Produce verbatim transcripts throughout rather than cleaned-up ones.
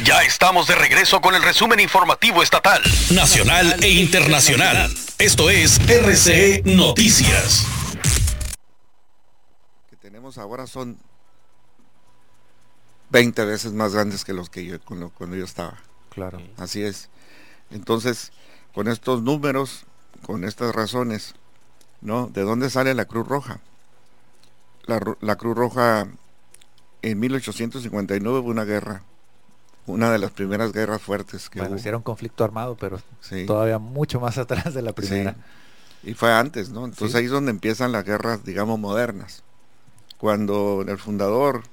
Ya estamos de regreso con el resumen informativo estatal, nacional e internacional. Esto es R C E Noticias. Que tenemos ahora son veinte veces más grandes que los que yo cuando, cuando yo estaba. Claro. Así es. Entonces, con estos números, con estas razones, ¿no? ¿De dónde sale la Cruz Roja? La, la Cruz Roja en mil ochocientos cincuenta y nueve hubo una guerra, una de las primeras guerras fuertes que bueno, hubo. sí era un conflicto armado, pero sí. todavía mucho más atrás de la primera. Sí. Y fue antes, ¿no? Entonces sí. Ahí es donde empiezan las guerras, digamos, modernas. Cuando el fundador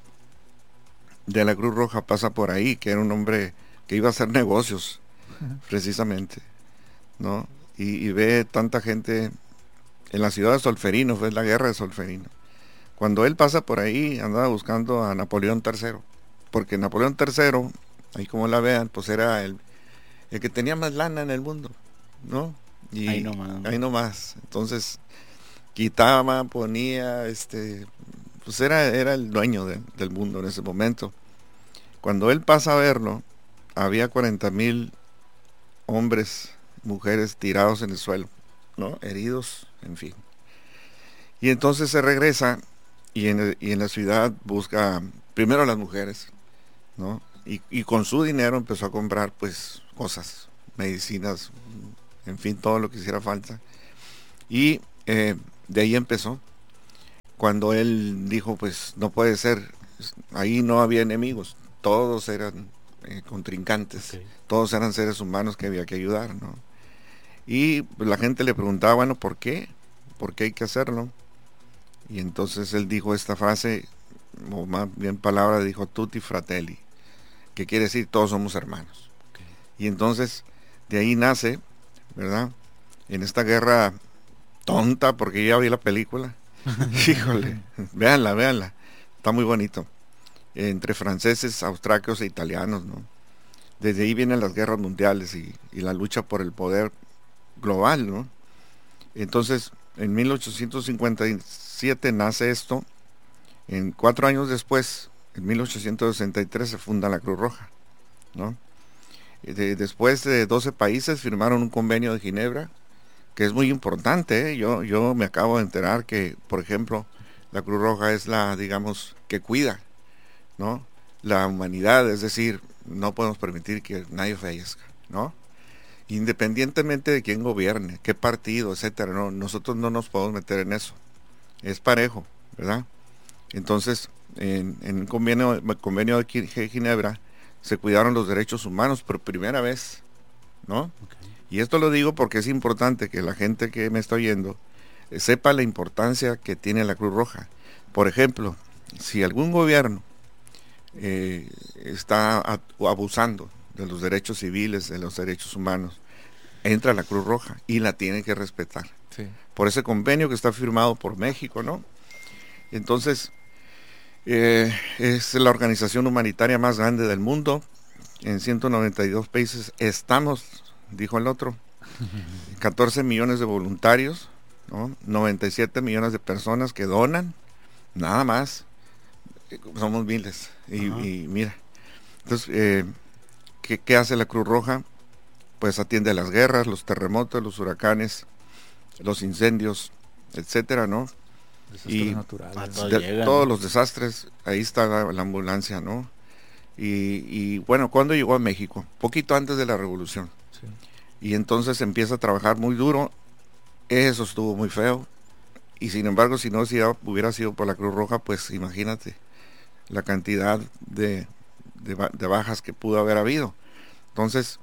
de la Cruz Roja pasa por ahí, que era un hombre que iba a hacer negocios, uh-huh. precisamente, ¿no? Y, y ve tanta gente en la ciudad de Solferino, fue la guerra de Solferino. Cuando él pasa por ahí, andaba buscando a Napoleón tercero, porque Napoleón tercero, ahí como la vean, pues era el, el que tenía más lana en el mundo, ¿no? Y ahí nomás. Ahí nomás. Entonces, quitaba, ponía, este, pues era, era el dueño de, del mundo en ese momento. Cuando él pasa a verlo, había cuarenta mil hombres, mujeres tirados en el suelo, ¿no? Heridos, en fin. Y entonces se regresa y en, el, y en la ciudad busca primero a las mujeres, ¿no? Y, y con su dinero empezó a comprar pues cosas, medicinas, en fin, todo lo que hiciera falta. Y eh, de ahí empezó. Cuando él dijo, pues no puede ser, ahí no había enemigos, todos eran eh, contrincantes, okay. Todos eran seres humanos que había que ayudar, ¿no? Y pues, la gente le preguntaba, bueno, ¿por qué? ¿Por qué hay que hacerlo? Y entonces él dijo esta frase, o más bien palabra, dijo tutti fratelli, que quiere decir todos somos hermanos. Okay. Y entonces de ahí nace, ¿verdad? En esta guerra tonta, porque ya vi la película, híjole, véanla, véanla, está muy bonito, entre franceses, austriacos e italianos, ¿no? Desde ahí vienen las guerras mundiales y, y la lucha por el poder global, ¿no? Entonces, en mil ochocientos cincuenta y siete nace esto, en cuatro años después, en mil ochocientos sesenta y tres se funda la Cruz Roja, ¿no? De, después de doce países firmaron un convenio de Ginebra, que es muy importante, ¿eh? yo, yo me acabo de enterar que, por ejemplo, la Cruz Roja es la, digamos, que cuida, ¿no? La humanidad, es decir, no podemos permitir que nadie fallezca, ¿no? Independientemente de quién gobierne, qué partido, etcétera, no, nosotros no nos podemos meter en eso, es parejo, ¿verdad? Entonces, en, en el convenio, el convenio de Ginebra se cuidaron los derechos humanos por primera vez, ¿no? Okay. Y esto lo digo porque es importante que la gente que me está oyendo eh, sepa la importancia que tiene la Cruz Roja. Por ejemplo, si algún gobierno eh, está abusando de los derechos civiles, de los derechos humanos, entra la Cruz Roja y la tiene que respetar. Sí. Por ese convenio que está firmado por México, ¿no? Entonces, eh, es la organización humanitaria más grande del mundo. En ciento noventa y dos países estamos, dijo el otro, catorce millones de voluntarios, ¿no? noventa y siete millones de personas que donan, nada más. Somos miles. Y, y mira, entonces, eh, ¿qué, ¿qué hace la Cruz Roja? Pues atiende a las guerras, los terremotos, los huracanes, los incendios, etcétera, ¿no? Desastres y naturales. De, llega, todos ¿no? los desastres, ahí está la, la ambulancia, ¿no? Y, y bueno, ¿cuándo llegó a México? Poquito antes de la revolución. Sí. Y entonces empieza a trabajar muy duro, eso estuvo muy feo, y sin embargo, si no si hubiera sido por la Cruz Roja, pues imagínate la cantidad de, de, de bajas que pudo haber habido. Entonces,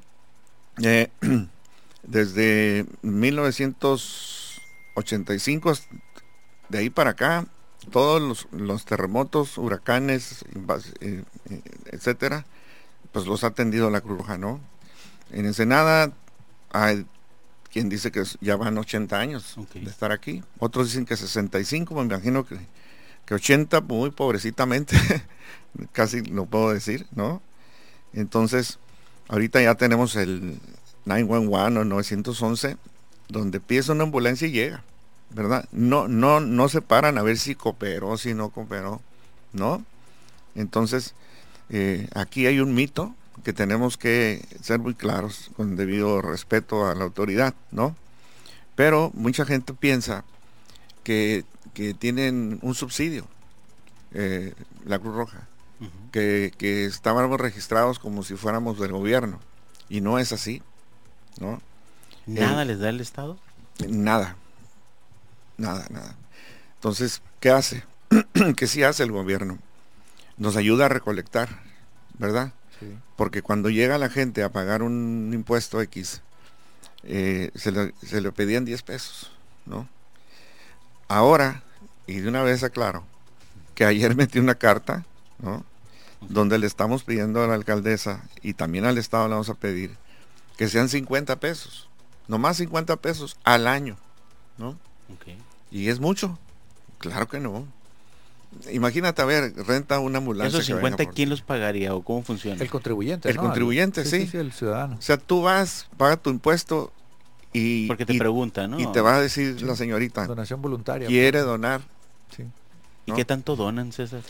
eh, desde mil novecientos ochenta y cinco, de ahí para acá, todos los, los terremotos, huracanes, eh, eh, etcétera, pues los ha atendido la Cruz Roja, ¿no? En Ensenada hay quien dice que ya van ochenta años okay. de estar aquí, otros dicen que sesenta y cinco, me imagino que, que ochenta, muy pobrecitamente, casi lo puedo decir, ¿no? Entonces, ahorita ya tenemos el nueve uno uno o nueve once, donde pides una ambulancia y llega, ¿verdad? No, no, no se paran a ver si cooperó, si no cooperó, ¿no? Entonces, Eh, aquí hay un mito que tenemos que ser muy claros, con debido respeto a la autoridad, ¿no? Pero mucha gente piensa que, que tienen un subsidio, eh, la Cruz Roja, uh-huh. que, que estábamos registrados como si fuéramos del gobierno, y no es así, ¿no? ¿Nada eh, les da el Estado? Nada, nada, nada. Entonces, ¿qué hace? ¿Qué sí hace el gobierno? Nos ayuda a recolectar, ¿verdad? Sí. Porque cuando llega la gente a pagar un impuesto X, eh, se, le, se le pedían diez pesos, ¿no? Ahora, y de una vez aclaro, que ayer metí una carta, ¿no? Okay. Donde le estamos pidiendo a la alcaldesa, y también al Estado le vamos a pedir, que sean cincuenta pesos, nomás cincuenta pesos al año, ¿no? Okay. Y es mucho, claro que no. Imagínate, a ver, renta una ambulancia. ¿Esos cincuenta quién los pagaría o cómo funciona? El contribuyente, El ¿no? contribuyente, sí, sí. Sí, sí, el ciudadano. O sea, tú vas, paga tu impuesto y... Porque te y, pregunta, ¿no? Y te va a decir sí. la señorita. Donación voluntaria. Quiere donar. Sí. ¿Y ¿no? qué tanto donan, César?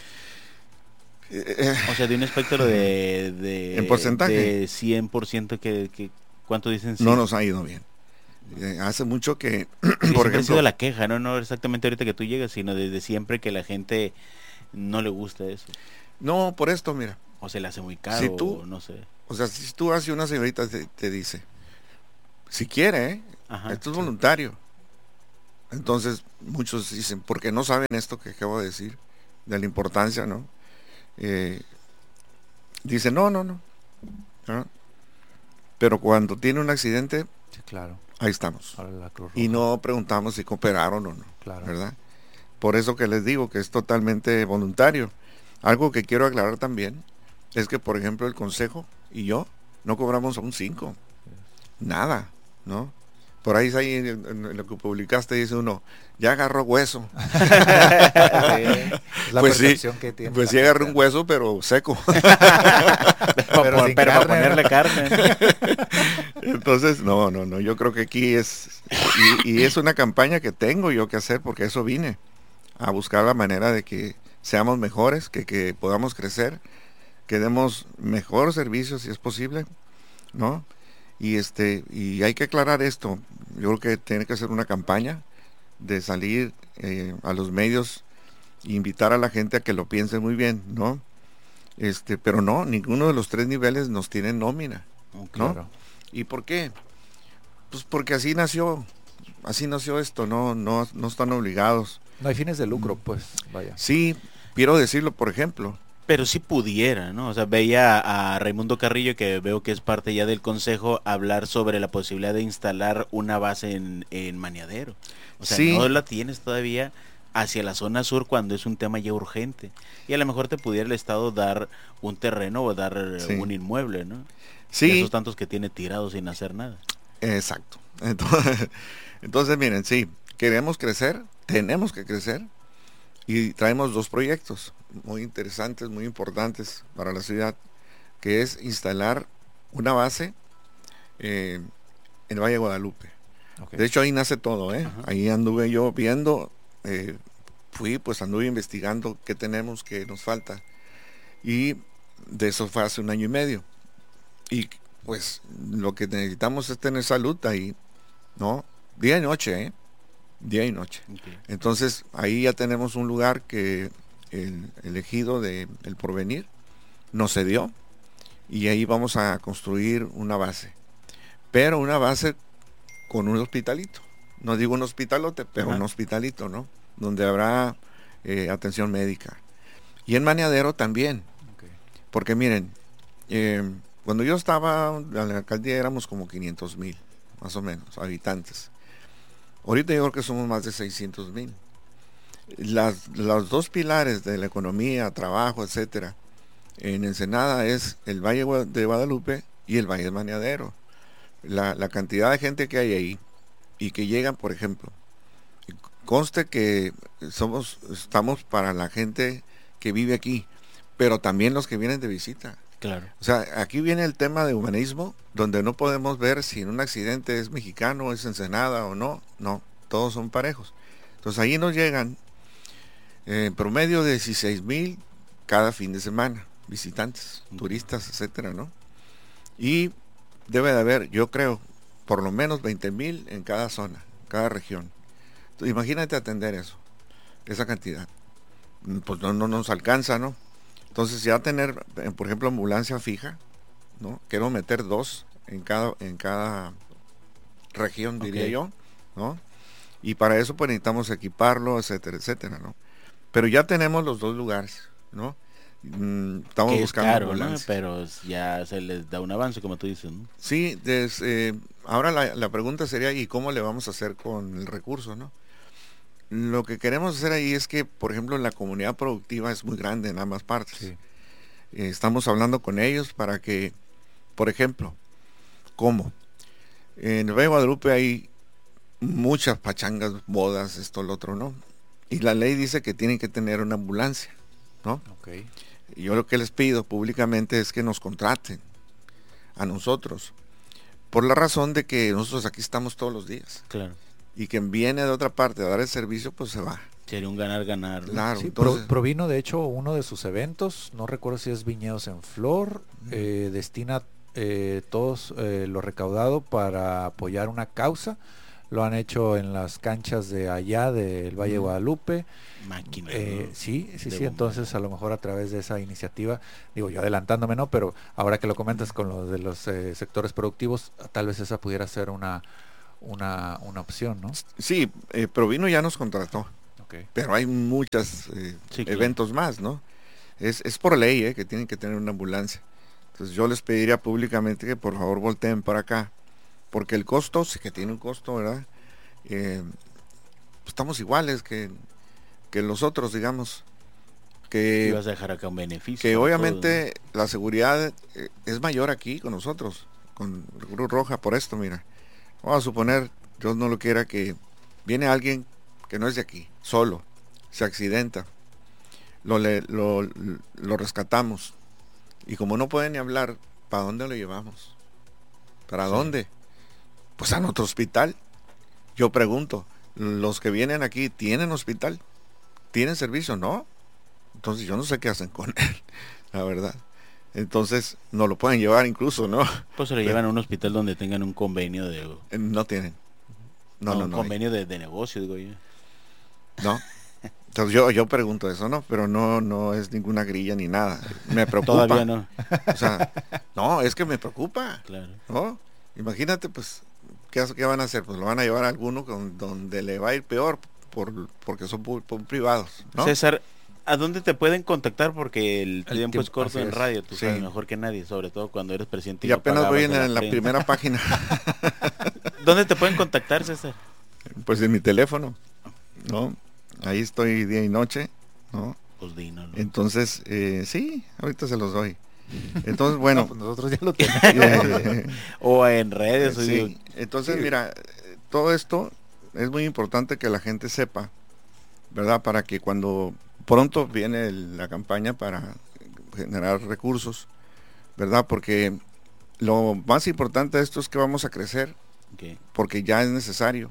Eh, o sea, de un espectro de... de ¿En porcentaje? De cien por ciento que... que ¿cuánto dicen? Sí? No nos ha ido bien. Eh, hace mucho que, sí, por ejemplo, ha sido la queja, ¿no? No exactamente ahorita que tú llegas, sino desde siempre que la gente no le gusta eso. No, por esto, mira. O se le hace muy caro, si tú, o no sé. O sea, si tú haces una señorita te, te dice, si quiere, ¿eh? Ajá, esto es sí. voluntario. Entonces, muchos dicen, porque no saben esto que acabo de decir, de la importancia, ¿no? Eh, dicen, no, no, no. ¿no? Pero cuando tiene un accidente, sí, claro. Ahí estamos. La Cruz Roja. Y no preguntamos si cooperaron o no. Claro. ¿Verdad? Por eso que les digo que es totalmente voluntario. Algo que quiero aclarar también es que, por ejemplo, el consejo y yo no cobramos un cinco. Nada, ¿no? Por ahí, ahí en, en lo que publicaste dice uno, ya agarró hueso. Sí, pues sí, que tiene pues sí agarró un hueso, pero seco. pero pero para ponerle carne. Entonces, no, no, no, yo creo que aquí es, y, y es una campaña que tengo yo que hacer, porque eso vine, a buscar la manera de que seamos mejores, que, que podamos crecer, que demos mejor servicio si es posible, ¿no? Y este, y hay que aclarar esto. Yo creo que tiene que hacer una campaña de salir eh, a los medios e invitar a la gente a que lo piense muy bien, ¿no? Este, pero no, ninguno de los tres niveles nos tiene nómina, ¿no? Claro. ¿Y por qué? Pues porque así nació, así nació esto, no, no, no están obligados. No hay fines de lucro, pues, vaya. Sí, quiero decirlo, por ejemplo. Pero si pudiera, ¿no? O sea, veía a Raimundo Carrillo, que veo que es parte ya del consejo, hablar sobre la posibilidad de instalar una base en, en Maniadero. O sea, sí. No la tienes todavía hacia la zona sur cuando es un tema ya urgente. Y a lo mejor te pudiera el Estado dar un terreno o dar sí. un inmueble, ¿no? Sí. De esos tantos que tiene tirados sin hacer nada. Exacto. Entonces, entonces, miren, sí, queremos crecer, tenemos que crecer. Y traemos dos proyectos muy interesantes, muy importantes para la ciudad, que es instalar una base eh, en el Valle de Guadalupe. Okay. De hecho, ahí nace todo, ¿eh? Ajá. Ahí anduve yo viendo, eh, fui, pues anduve investigando qué tenemos, qué nos falta. Y de eso fue hace un año y medio. Y pues lo que necesitamos es tener salud ahí, ¿no? Día y noche, ¿eh? Día y noche. Okay. Entonces ahí ya tenemos un lugar que el elegido de El Porvenir nos cedió y ahí vamos a construir una base, pero una base con un hospitalito, no digo un hospitalote, pero uh-huh. un hospitalito, ¿no? Donde habrá eh, atención médica. Y en Maniadero también, okay. Porque miren, eh, cuando yo estaba en la alcaldía éramos como quinientos mil más o menos habitantes. Ahorita yo creo que somos más de seiscientos mil. Las, los dos pilares de la economía, trabajo, etcétera, en Ensenada es el Valle de Guadalupe y el Valle de Maniadero. La, la cantidad de gente que hay ahí y que llegan, por ejemplo, conste que somos, estamos para la gente que vive aquí, pero también los que vienen de visita. Claro. O sea, aquí viene el tema de humanismo, donde no podemos ver si en un accidente es mexicano, es Ensenada o no. No, todos son parejos. Entonces ahí nos llegan eh, en promedio de dieciséis mil cada fin de semana. visitantes, turistas, etcétera, ¿no? Y debe de haber, yo creo, por lo menos veinte mil en cada zona, cada región. Entonces, imagínate atender eso, esa cantidad. Pues no, no nos alcanza, ¿no? Entonces ya tener, por ejemplo, ambulancia fija, ¿no? Quiero meter dos en cada, en cada región, diría okay. yo, ¿no? Y para eso pues necesitamos equiparlo, etcétera, etcétera, ¿no? Pero ya tenemos los dos lugares, ¿no? Mm, estamos que buscando es caro, ¿no? ambulancias. Pero ya se les da un avance, como tú dices, ¿no? Sí, des, eh, ahora la, la pregunta sería, ¿y cómo le vamos a hacer con el recurso, no? Lo que queremos hacer ahí es que, por ejemplo, la comunidad productiva es muy grande en ambas partes. Sí. Eh, estamos hablando con ellos para que, por ejemplo, ¿cómo? En el Valle de Guadalupe hay muchas pachangas, bodas, esto, lo otro, ¿no? Y la ley dice que tienen que tener una ambulancia, ¿no? Okay. Y yo lo que les pido públicamente es que nos contraten a nosotros, por la razón de que nosotros aquí estamos todos los días. Claro. Y quien viene de otra parte a dar el servicio, pues se va. Sería un ganar-ganar, ¿no? Claro, Sí, entonces, pro- provino de hecho uno de sus eventos, no recuerdo si es Viñedos en Flor, eh, destina eh, todos eh, lo recaudado para apoyar una causa. Lo han hecho en las canchas de allá del Valle de Guadalupe. Máquina. Eh, ¿no? sí, sí, De sí, entonces a lo mejor a través de esa iniciativa, digo yo adelantándome, ¿no? Pero ahora que lo comentas con lo de los eh, sectores productivos, tal vez esa pudiera ser una una, una opción, ¿no? sí, eh, Provino ya nos contrató, Okay. pero hay muchos eh, Sí, claro. eventos más, ¿no? Es, es por ley eh, que tienen que tener una ambulancia. Entonces yo les pediría públicamente que por favor volteen para acá, porque el costo, sí que tiene un costo, ¿verdad? Eh, pues estamos iguales que, que los otros, digamos, que, Ibas a dejar acá un beneficio. que para obviamente la seguridad eh, es mayor aquí con nosotros, con Cruz Roja, por esto, mira. Vamos a suponer, Dios no lo quiera, que viene alguien que no es de aquí, solo, se accidenta, lo, le, lo, lo rescatamos, y como no puede ni hablar, ¿para dónde lo llevamos? ¿Para Sí. dónde? Pues a nuestro hospital. Yo pregunto, ¿los que vienen aquí tienen hospital? ¿Tienen servicio? No. Entonces yo no sé qué hacen con él, la verdad. Entonces no lo pueden llevar incluso, ¿no? Pues se lo llevan a un hospital donde tengan un convenio de... Eh, No tienen. No, no, un no. convenio de, de negocio, digo yo. No. Entonces yo, yo pregunto eso, ¿no? Pero no, no es ninguna grilla ni nada. Me preocupa. Todavía no. O sea, no, es que me preocupa, Claro. ¿no? Imagínate, pues, ¿qué, hace- qué van a hacer? Pues lo van a llevar a alguno con, donde le va a ir peor por, porque son pu- pu- privados, ¿no? César, ¿a dónde te pueden contactar? Porque el, El tiempo es tiempo, corto así en es. radio, tú Sí. sabes mejor que nadie, sobre todo cuando eres presidente. Y no apenas pagabas voy en, a en la prensa. primera página, ¿Dónde te pueden contactar, César? pues en mi teléfono, ¿no? Ahí estoy día y noche, ¿no? Pues dinos, ¿no? Entonces, eh, sí, ahorita se los doy. Entonces, bueno, No, pues nosotros ya lo tenemos. eh, O en redes. o sí, digo, entonces sí. mira, eh, todo esto es muy importante que la gente sepa, ¿verdad? Para que cuando pronto viene el- la campaña para generar recursos, ¿verdad? Porque lo más importante de esto es que vamos a crecer, ok. porque ya es necesario.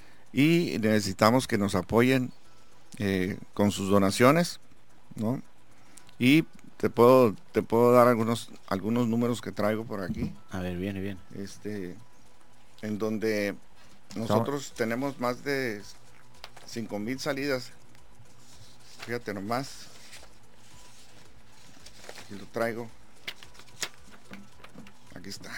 Y necesitamos que nos apoyen eh, con sus donaciones, ¿no? Y te puedo, te puedo dar algunos, algunos números que traigo por aquí. A ver, viene, bien. Este, en donde nosotros tenemos más de cinco mil salidas. Fíjate nomás. Aquí lo traigo. Aquí está.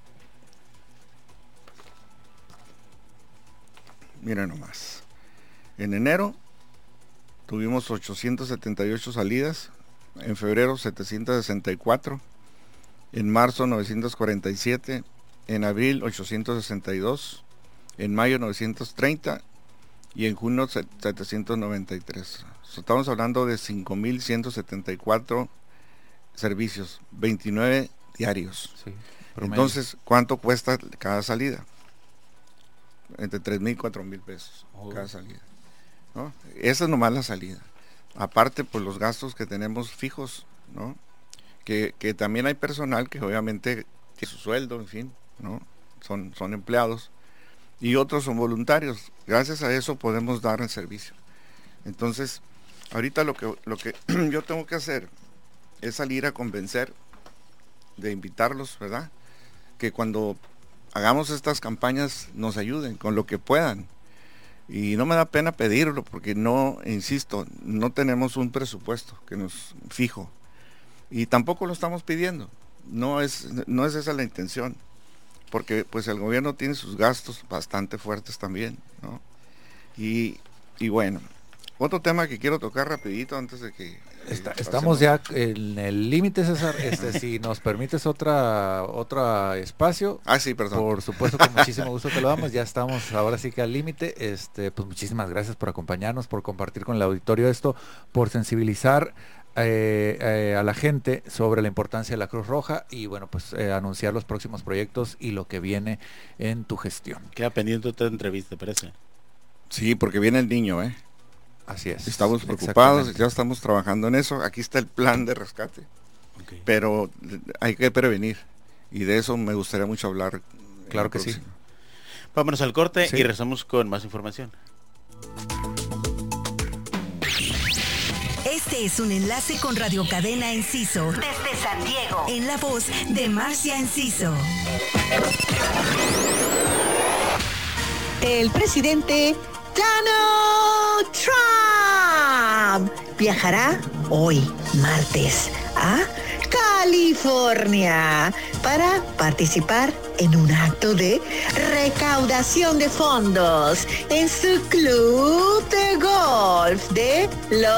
Miren nomás. En enero tuvimos ochocientas setenta y ocho salidas. En febrero setecientas sesenta y cuatro. En marzo novecientos cuarenta y siete. En abril ochocientos sesenta y dos. En mayo novecientos treinta. Y en junio setecientos noventa y tres. Estamos hablando de cinco mil ciento setenta y cuatro servicios, veintinueve diarios. Sí, promedio. Entonces, ¿cuánto cuesta cada salida? Entre tres mil y cuatro mil pesos Oh. cada salida, ¿no? Esa es nomás la salida. Aparte, pues los gastos que tenemos fijos, ¿no? Que, que también hay personal que obviamente tiene su sueldo, en fin, ¿no? Son, son empleados. Y otros son voluntarios. Gracias a eso podemos dar el servicio. Entonces, ahorita lo que, lo que yo tengo que hacer es salir a convencer, de invitarlos, ¿verdad? Que cuando hagamos estas campañas nos ayuden con lo que puedan. Y no me da pena pedirlo porque no, insisto, no tenemos un presupuesto que nos fijo. Y tampoco lo estamos pidiendo. No es, no es esa la intención. Porque pues el gobierno tiene sus gastos bastante fuertes también, ¿no? Y, y bueno, otro tema que quiero tocar rapidito antes de que... Está, estamos ya en el límite, César. Este, si nos permites otra otro espacio. Ah, sí, perdón. Por supuesto, con muchísimo gusto te lo damos. Ya estamos ahora sí que al límite. Este, pues muchísimas gracias por acompañarnos, por compartir con el auditorio esto, por sensibilizar eh, eh, a la gente sobre la importancia de la Cruz Roja y bueno, pues eh, anunciar los próximos proyectos y lo que viene en tu gestión. Queda pendiente otra entrevista, parece. Sí, porque viene el niño, ¿eh? Así es. Estamos preocupados, ya estamos trabajando en eso. Aquí está el plan de rescate. Okay. Pero hay que prevenir. Y de eso me gustaría mucho hablar. Claro que sí. Vámonos al corte sí. y regresamos con más información. Este es un enlace con Radio Cadena Enciso. Desde San Diego. En la voz de Marcia Enciso. El presidente Donald Trump viajará hoy, martes, a California para participar en un acto de recaudación de fondos en su club de golf de los